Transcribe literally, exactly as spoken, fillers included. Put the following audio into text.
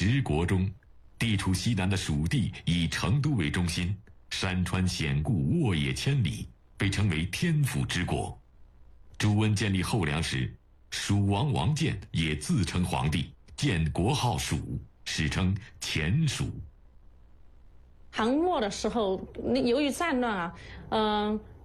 十国中，地处西南的蜀地以成都为中心，山川险固，沃野千里，被称为天府之国。朱温建立后梁时，蜀王王建也自称皇帝，建国号蜀，史称前蜀。 唐末的时候，由于战乱啊，嗯、呃。